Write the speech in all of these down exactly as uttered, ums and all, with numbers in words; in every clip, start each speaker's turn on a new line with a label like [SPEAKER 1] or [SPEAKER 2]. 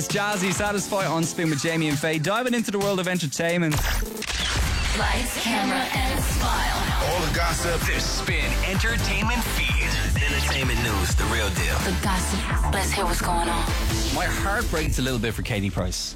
[SPEAKER 1] It's Jazzy, Satisfy on Spin with Jamie and Faye. Diving into the world of entertainment.
[SPEAKER 2] Lights, camera, and smile.
[SPEAKER 3] All the gossip.
[SPEAKER 4] The Spin Entertainment Feed. Entertainment news, the real deal.
[SPEAKER 2] The gossip. Let's hear what's going on.
[SPEAKER 1] My heart breaks a little bit for Katie Price.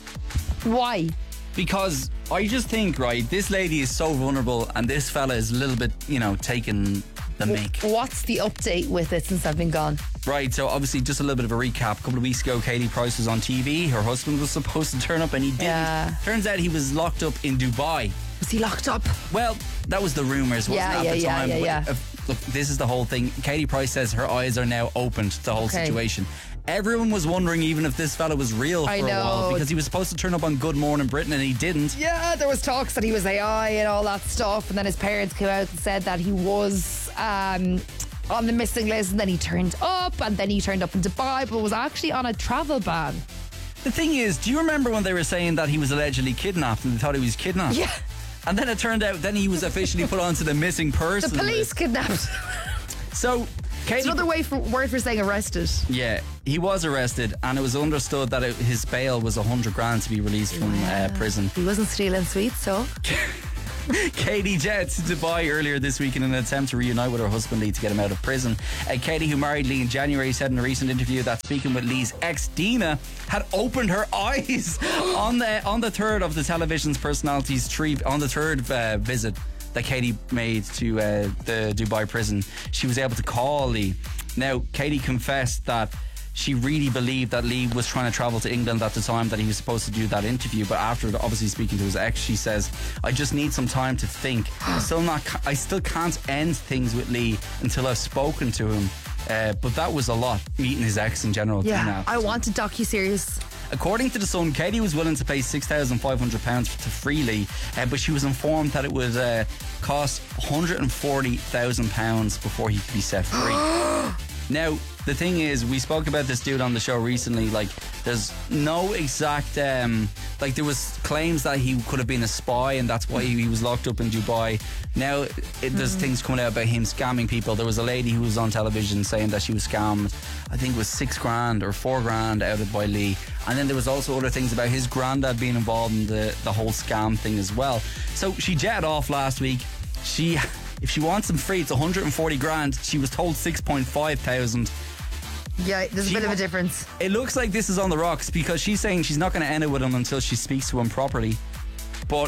[SPEAKER 5] Why?
[SPEAKER 1] Because I just think, right, this lady is so vulnerable and this fella is a little bit, you know, taking the mick.
[SPEAKER 5] What's the update with it since I've been gone?
[SPEAKER 1] Right, so obviously just a little bit of a recap. A couple of weeks ago, Katie Price was on T V. Her husband was supposed to turn up and he didn't.
[SPEAKER 5] Yeah.
[SPEAKER 1] Turns out he was locked up in Dubai.
[SPEAKER 5] Was he locked up?
[SPEAKER 1] Well, that was the rumours, wasn't
[SPEAKER 5] Yeah,
[SPEAKER 1] it, at
[SPEAKER 5] yeah,
[SPEAKER 1] the
[SPEAKER 5] yeah,
[SPEAKER 1] time?
[SPEAKER 5] yeah,
[SPEAKER 1] But,
[SPEAKER 5] yeah.
[SPEAKER 1] uh, look, this is the whole thing. Katie Price says her eyes are now opened to the whole
[SPEAKER 5] Okay.
[SPEAKER 1] situation. Everyone was wondering even if this fella was real for
[SPEAKER 5] I
[SPEAKER 1] a while
[SPEAKER 5] know.
[SPEAKER 1] because he was supposed to turn up on Good Morning Britain and he didn't.
[SPEAKER 5] Yeah, there was talks that he was A I and all that stuff, and then his parents came out and said that he was um, on the missing list, and then he turned up, and then he turned up in Dubai, but was actually on a travel ban.
[SPEAKER 1] The thing is, do you remember when they were saying that he was allegedly kidnapped and they thought he was kidnapped?
[SPEAKER 5] Yeah.
[SPEAKER 1] And then it turned out then he was officially put onto the missing
[SPEAKER 5] The
[SPEAKER 1] person
[SPEAKER 5] police
[SPEAKER 1] list.
[SPEAKER 5] kidnapped.
[SPEAKER 1] So, Katie...
[SPEAKER 5] It's another way for, word for saying arrested.
[SPEAKER 1] Yeah, he was arrested and it was understood that it, his bail was a hundred grand to be released from uh, prison.
[SPEAKER 5] He wasn't stealing sweets, so.
[SPEAKER 1] Katie jetted to Dubai earlier this week in an attempt to reunite with her husband Lee to get him out of prison. Uh, Katie, who married Lee in January, said in a recent interview that speaking with Lee's ex Dina had opened her eyes on the on the third of the television's personalities tree on the third uh, visit that Katie made to uh, the Dubai prison. She was able to call Lee. Now, Katie confessed that she really believed that Lee was trying to travel to England at the time that he was supposed to do that interview, but after obviously speaking to his ex, she says, I just need some time to think. I still not I still can't end things with Lee until I've spoken to him. Uh, but that was a lot, meeting his ex in general.
[SPEAKER 5] Yeah,
[SPEAKER 1] Tina.
[SPEAKER 5] I want a docu-series.
[SPEAKER 1] According to The Sun, Katie was willing to pay six thousand five hundred pounds to free Lee, uh, but she was informed that it would uh, cost one hundred forty thousand pounds before he could be set free. Now, the thing is, we spoke about this dude on the show recently. Like, there's no exact, um, like, there was claims that he could have been a spy and that's why he was locked up in Dubai. Now, it, there's things coming out about him scamming people. There was a lady who was on television saying that she was scammed, I think it was six grand or four grand out of by Lee. And then there was also other things about his granddad being involved in the, the whole scam thing as well. So she jetted off last week. She... If she wants them free, it's one hundred forty grand. She was told six point five thousand.
[SPEAKER 5] Yeah, there's a
[SPEAKER 1] She
[SPEAKER 5] bit of
[SPEAKER 1] wa-
[SPEAKER 5] a difference.
[SPEAKER 1] It looks like this is on the rocks because she's saying she's not going to end it with him until she speaks to him properly. But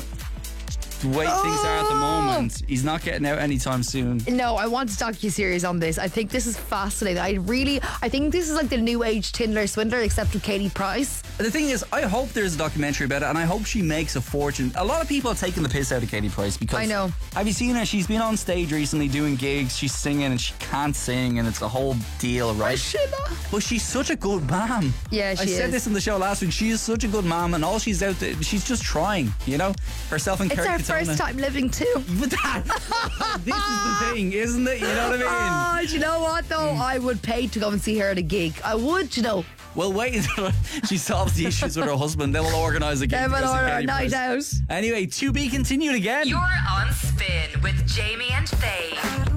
[SPEAKER 1] the way things are at the moment, he's not getting out anytime soon.
[SPEAKER 5] No, I want a docu-series on this. I think this is fascinating. I really, I think this is like the new age Tinder Swindler, except with Katie Price.
[SPEAKER 1] The thing is, I hope there's a documentary about it and I hope she makes a fortune. A lot of people are taking the piss out of Katie Price because...
[SPEAKER 5] I know.
[SPEAKER 1] Have you seen her? She's been on stage recently doing gigs. She's singing and she can't sing and it's a whole deal, right? But she's such a good mom.
[SPEAKER 5] Yeah, she
[SPEAKER 1] I said
[SPEAKER 5] is.
[SPEAKER 1] this in the show last week. She is such a good mom and all she's out there, she's just trying, you know? Herself and
[SPEAKER 5] It's
[SPEAKER 1] Kirk
[SPEAKER 5] our
[SPEAKER 1] Katona.
[SPEAKER 5] first time living too.
[SPEAKER 1] But that, this is the thing, isn't it? You know what I mean?
[SPEAKER 5] Oh, do you know what though? I would pay to go and see her at a gig. I would, you know.
[SPEAKER 1] Well, wait until she solves the issues with her husband. Then we'll organise a gig.
[SPEAKER 5] Then
[SPEAKER 1] to
[SPEAKER 5] we'll
[SPEAKER 1] go see
[SPEAKER 5] order a
[SPEAKER 1] Katie
[SPEAKER 5] night
[SPEAKER 1] Price.
[SPEAKER 5] out.
[SPEAKER 1] Anyway, to be continued again.
[SPEAKER 6] You're on Spin with Jamie and Faye.